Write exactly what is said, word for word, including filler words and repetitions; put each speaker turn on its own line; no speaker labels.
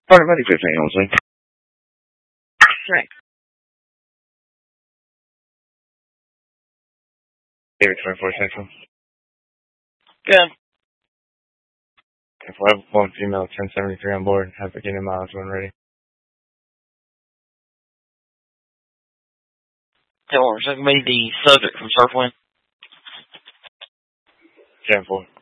Automatic fifteen on scene.
Right.
David twenty-four Central.
Good.
If I have one female ten seventy-three on board, have beginning mileage when ready.
So, so it can be the subject from Surfwind.
Gen four.